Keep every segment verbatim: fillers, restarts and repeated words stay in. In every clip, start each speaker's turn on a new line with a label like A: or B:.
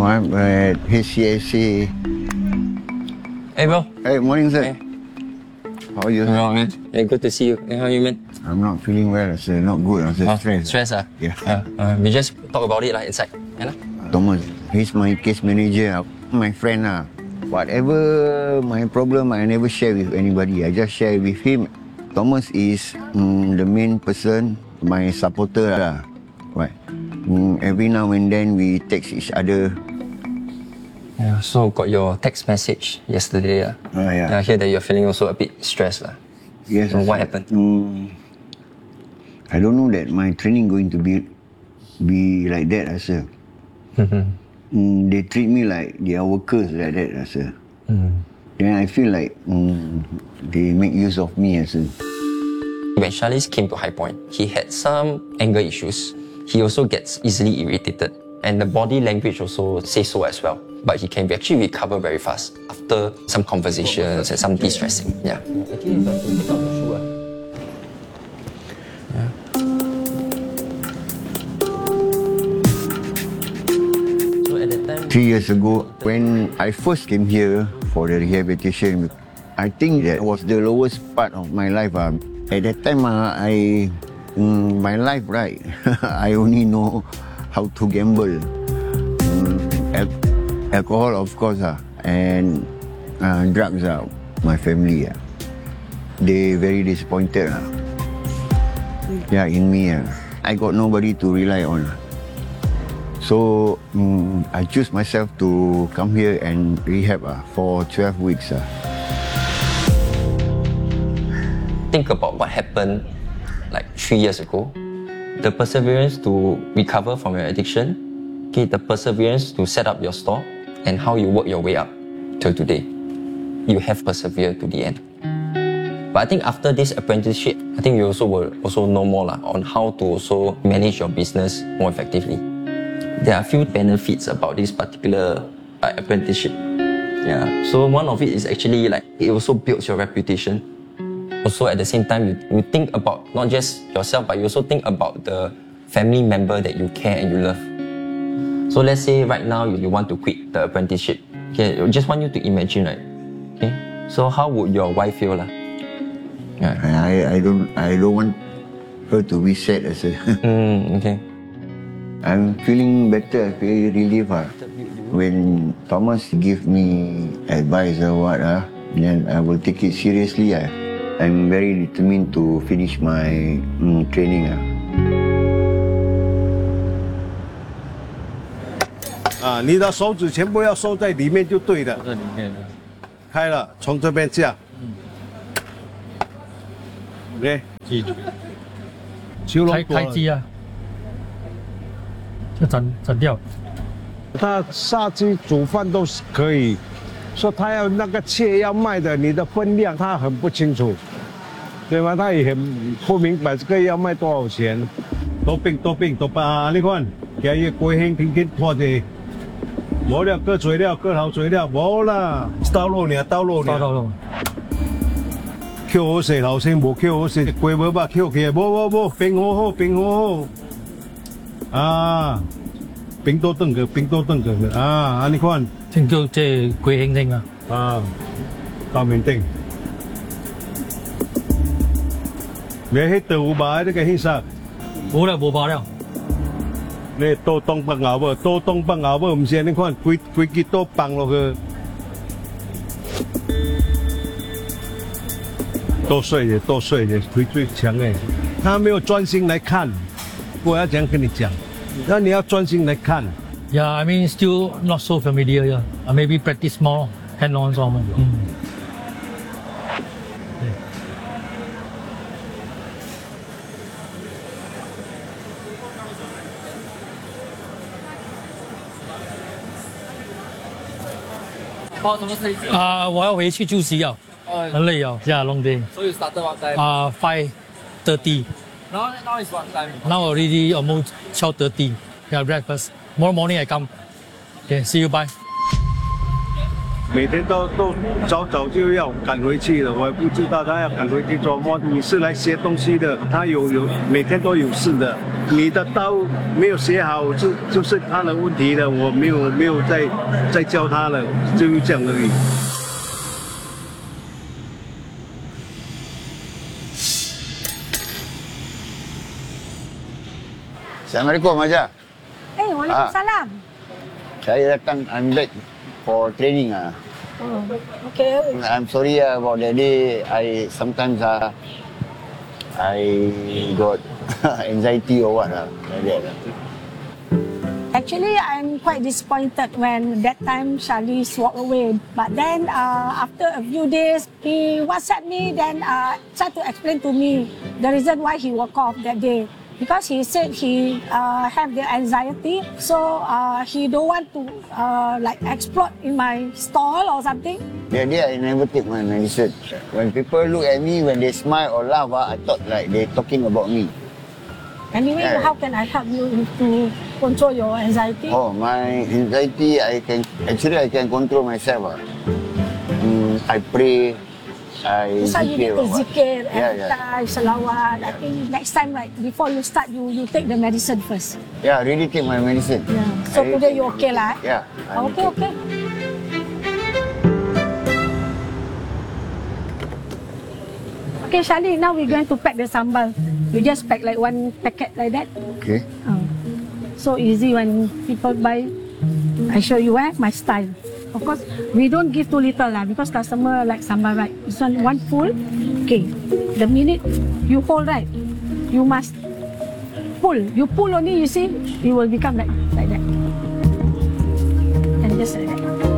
A: I'm at H C S C.
B: Hey, bro.
A: Hey, morning, sir.
B: Hey.
A: How are you?
B: Hello, man. Hey, good to see you. Hey, how are you, man?
A: I'm not feeling well, sir. Not good. I'm just
B: Oh,
A: stressed.
B: Stress, ah?
A: Yeah.
B: Uh, uh, we just talk about it like inside. Yeah, lah?
A: Thomas, he's my case manager, my friend. Uh. Whatever my problem, I never share with anybody. I just share with him. Thomas is mm, the main person, my supporter. Uh. Right. Mm, every now and then we text each other.
B: Yeah, so got your text message yesterday. Uh.
A: Uh, yeah.
B: yeah. I hear that you're feeling also a bit stressed. Uh.
A: Yes.
B: So what
A: sir.
B: happened?
A: Mm, I don't know that my training going to be be like that, uh, sir. mm, they treat me like they are workers like that, uh, sir. Mm. Then I feel like mm, they make use of me, uh, sir.
B: When Charlize came to High Point, he had some anger issues. He also gets easily irritated. And the body language also says so as well. But he can actually recover very fast after some conversations and some de-stressing. Yeah. Actually, you got to take out your shoe. Yeah. So at that time...
A: Three years ago, when I first came here for the rehabilitation, I think that was the lowest part of my life. Uh. At that time, uh, I, mm, my life, right, I only know how to gamble. Mm, al- alcohol, of course, uh, and uh, drugs, uh, my family. Uh. They very disappointed. Uh. Yeah, in me. Uh. I got nobody to rely on. So mm, I choose myself to come here and rehab uh, for twelve weeks. Uh.
B: Think about what happened like three years ago. The perseverance to recover from your addiction, okay, the perseverance to set up your store, and how you work your way up till today. You have persevered to the end. But I think after this apprenticeship, I think you also will also know more lah, on how to also manage your business more effectively. There are a few benefits about this particular uh, apprenticeship. Yeah. So one of it is actually like it also builds your reputation. Also at the same time, you, you think about not just yourself, but you also think about the family member that you care and you love. So let's say right now you, you want to quit the apprenticeship. Okay, I just want you to imagine, right? Okay. So how would your wife feel lah? Yeah.
A: I, I don't I don't want her to be sad as a
B: mm, okay.
A: I'm feeling better, I feel relief. Uh. When Thomas give me advice or what, uh, then I will take it seriously. Uh. I'm very determined to finish my mm, training.
C: Uh. 啊，你的手指全部要收在里面就对了。
D: 在里面的。
C: 开了，从这边下。
D: 嗯。
C: 对，
D: 记住。
C: 修
D: 开开机啊！就整整掉。
C: 他杀鸡煮饭都是可以。 说他要那个切要卖的，你的分量他很不清楚，对吗？他也很不明白这个要卖多少钱。多冰多冰多把你看，今日贵兴平均拖者，无了割水了，割好水了，无啦，刀落呢，刀落呢。
D: 刀刀落。
C: 扣好势，头先无扣好势，贵无把扣起来，无无无，冰好好，冰好好。啊，冰多炖个，冰多炖个啊，啊你看。
D: 先叫即係貴興丁啊！
C: 啊，豆面丁，你喺豆買呢個芡實，
D: 冇啦，冇把了。
C: 你多東北牛喎，多東北牛喎，唔是你看幾幾幾多棒落去，多碎的多碎的，最最強的，他沒有專心來看，我要這樣跟你講，那你要專心來看。
D: Yeah, I mean still not so familiar. Yeah, uh, maybe practice more hand-on some. Mm. Ah, 我要回去休息了，很累了，yeah, long day.
E: So you started what time?
D: Ah, five thirty.
E: Now, now is what time?
D: Now already almost twelve thirty. Yeah, breakfast. Tomorrow morning I come. Okay, see you, bye.
C: 每天都都早早就要赶回去了，我也不知道他要赶回去做么。你是来学东西的，他有有每天都有事的。 你的刀没有学好，就就是他的问题了。我没有没有再再教他了，就是这样而已。
A: Assalamualaikum Aja.
F: Eh, Waalaikumsalam.
A: Saya datang, I'm back for training ah.
F: Oh, okay.
A: I'm sorry ah, about that day. I sometimes ah, I got anxiety or what ah, like that. ah.
F: Actually, I'm quite disappointed when that time Charlie walked away. But then, uh, after a few days, he WhatsApp me, then uh, tried to explain to me the reason why he walked off that day. Because he said he uh, have the anxiety, so uh, he don't want to uh, like explode in my stall or something.
A: That day I never take my medicine. When people look at me, when they smile or laugh, ah, I thought like they talking about me.
F: Anyway,
A: Yeah.
F: how can I help you to control your anxiety?
A: Oh, my anxiety, I can actually I can control myself. Ah. Mm, I pray. I
F: So you need to
A: or what.
F: zikir,
A: Yeah,
F: every
A: yeah.
F: time, salawat. I think next time, right, before you start, you, you take the medicine first.
A: Yeah, I really take my medicine.
F: Yeah. So
A: I
F: today
A: take
F: you
A: my
F: okay lah?
A: medicine. Yeah. I'm
F: Okay, okay. Okay, Charlie, now we're going to pack the sambal. You just pack like one packet like that.
A: Okay.
F: Oh. So easy when people buy. I show you eh, my style. Of course, we don't give too little lah because customer like sambal, right? This one, one full. Okay. The minute you hold, right, you must pull. You pull only, you see, it will become like, like that. And just like that.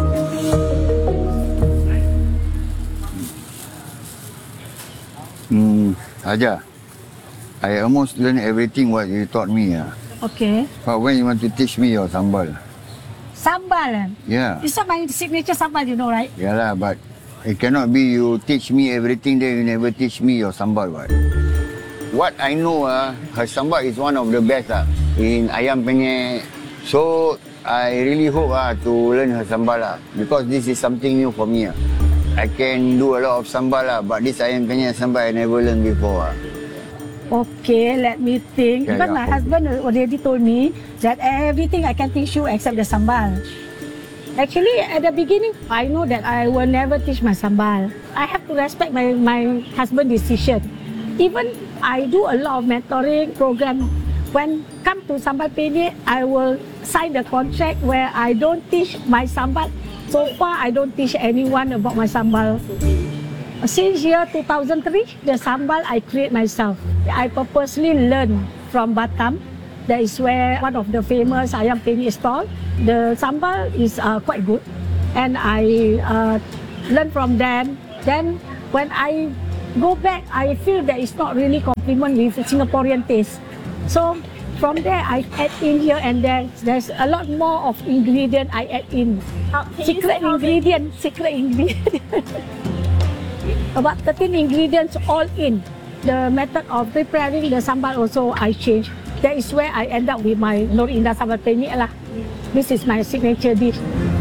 A: Hmm, Aja, I almost learned everything what you taught me. Ah.
F: Okay.
A: But when you want to teach me your sambal?
F: Sambal. eh?
A: Yeah.
F: It's not my signature sambal, you know, right?
A: Yeah lah, but it cannot be you teach me everything then you never teach me your sambal, what? What I know, ah, her sambal is one of the best ah, in Ayam Penyet. So I really hope ah, to learn her sambal ah, because this is something new for me. Ah. I can do a lot of sambal lah, but this Ayam Penyet sambal I never learned before. Ah.
F: Okay, let me think.
A: Yeah,
F: because
A: yeah.
F: my husband already told me that everything I can teach you except the sambal. Actually, at the beginning, I know that I will never teach my sambal. I have to respect my, my husband's decision. Even I do a lot of mentoring program. When come to Sambal Penyet, I will sign the contract where I don't teach my sambal. So far, I don't teach anyone about my sambal. Since year two thousand three, the sambal I create myself. I purposely learn from Batam. That is where one of the famous Ayam Penyet stall. The sambal is uh, quite good, and I uh, learn from them. Then when I go back, I feel that it's not really complement with Singaporean taste. So from there, I add in here and there. There's a lot more of ingredient I add in. Secret ingredient, secret ingredient. About thirteen ingredients all in. The method of preparing the sambal also I change. That is where I end up with my Nur Indah Sambal Penyet lah. This is my signature dish.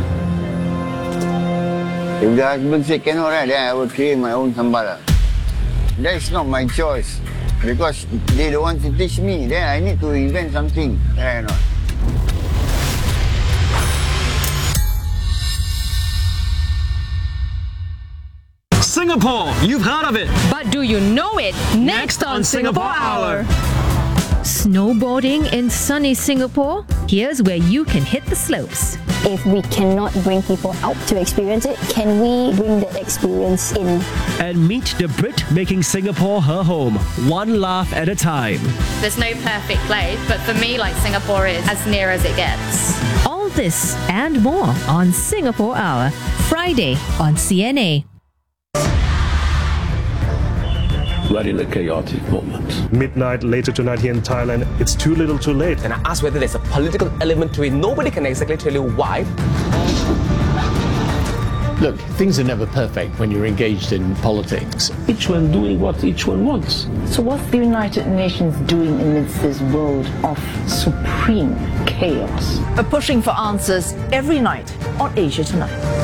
A: If the husband say cannot, right, then I will create my own sambal. lah. That is not my choice. Because they don't want to teach me, then I need to invent something. Right or not?
G: Singapore, you've heard of it.
H: But do you know it? Next, on Singapore Hour.
I: Snowboarding in sunny Singapore? Here's where you can hit the slopes.
J: If we cannot bring people out to experience it, can we bring the experience in?
G: And meet the Brit making Singapore her home, one laugh at a time.
K: There's no perfect place, but for me, like, Singapore is as near as it gets.
I: All this and more on Singapore Hour, Friday on C N A.
L: We're in a chaotic moment.
M: Midnight later tonight here in Thailand, it's too little too late.
N: And I asked whether there's a political element to it. Nobody can exactly tell you why.
L: Look, things are never perfect when you're engaged in politics. Each one doing what each one wants.
O: So what's the United Nations doing amidst this world of supreme chaos?
P: We're pushing for answers every night on Asia Tonight.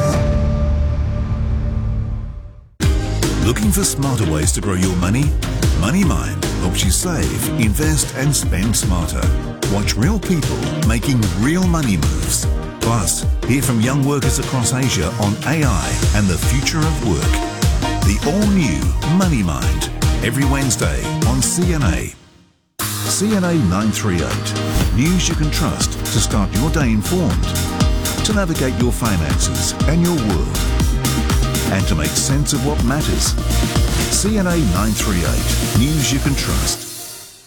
Q: Looking for smarter ways to grow your money? MoneyMind helps you save, invest and spend smarter. Watch real people making real money moves. Plus, hear from young workers across Asia on A I and the future of work. The all-new Money Mind, every Wednesday on C N A. C N A nine thirty-eight. News you can trust to start your day informed, to navigate your finances and your world, and to make sense of what matters. C N A nine thirty-eight. News you can trust.